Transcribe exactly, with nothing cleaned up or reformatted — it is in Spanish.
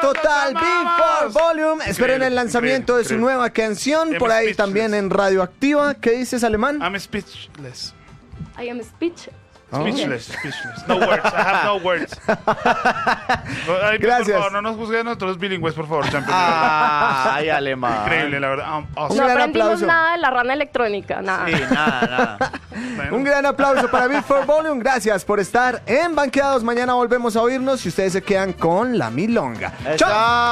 total, Beat for Volume. Esperen el lanzamiento de su increíble. nueva canción. I'm Por ahí speechless. también en Radioactiva. ¿Qué dices, Alemán? I'm speechless. I am speech. Speechless, speechless. No words, I have no words. No, ay, Gracias. Por favor, no nos juzguen nosotros bilingües, por favor, champion. Ay, alemán. Increíble, la verdad. Um, Un awesome. No gran aprendimos aplauso. nada de la rana electrónica, nada. Sí, nada, nada. Bueno. Un gran aplauso para Beat for Volume. Gracias por estar en Banqueados. Mañana volvemos a oírnos y ustedes se quedan con la milonga. Eso. ¡Chao!